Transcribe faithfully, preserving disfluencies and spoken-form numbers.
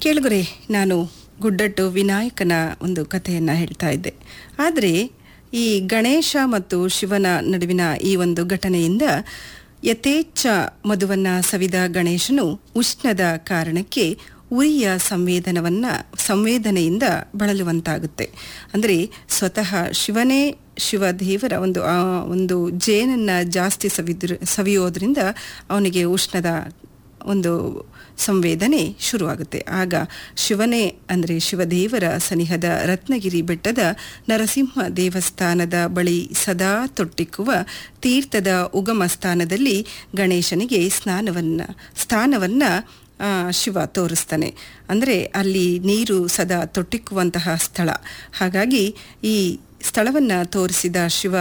ಕೇಳುಗರೆ, ನಾನು ಗುಡ್ಡಟ್ಟು ವಿನಾಯಕನ ಒಂದು ಕಥೆಯನ್ನು ಹೇಳ್ತಾ ಇದ್ದೆ. ಆದರೆ ಈ ಗಣೇಶ ಮತ್ತು ಶಿವನ ನಡುವಿನ ಈ ಒಂದು ಘಟನೆಯಿಂದ ಯಥೇಚ್ಛ ಮಧುವನ್ನು ಸವಿದ ಗಣೇಶನು ಉಷ್ಣದ ಕಾರಣಕ್ಕೆ ಉರಿಯ ಸಂವೇದನವನ್ನು ಸಂವೇದನೆಯಿಂದ ಬಳಲುವಂತಾಗುತ್ತೆ. ಅಂದರೆ ಸ್ವತಃ ಶಿವನೇ ಶಿವದೇವರ ಒಂದು ಆ ಒಂದು ಜೇನನ್ನು ಜಾಸ್ತಿ ಸವಿದ್ರ ಸವಿಯೋದ್ರಿಂದ ಅವನಿಗೆ ಉಷ್ಣದ ಒಂದು ಸಂವೇದನೆ ಶುರುವಾಗುತ್ತೆ. ಆಗ ಶಿವನೇ ಅಂದರೆ ಶಿವದೇವರ ಸನಿಹದ ರತ್ನಗಿರಿ ಬೆಟ್ಟದ ನರಸಿಂಹ ದೇವಸ್ಥಾನದ ಬಳಿ ಸದಾ ತೊಟ್ಟಿಕ್ಕುವ ತೀರ್ಥದ ಉಗಮ ಸ್ಥಾನದಲ್ಲಿ ಗಣೇಶನಿಗೆ ಸ್ನಾನವನ್ನು ಸ್ಥಾನವನ್ನು ಶಿವ ತೋರಿಸ್ತಾನೆ. ಅಂದರೆ ಅಲ್ಲಿ ನೀರು ಸದಾ ತೊಟ್ಟಿಕ್ಕುವಂತಹ ಸ್ಥಳ. ಹಾಗಾಗಿ ಈ ಸ್ಥಳವನ್ನು ತೋರಿಸಿದ ಶಿವ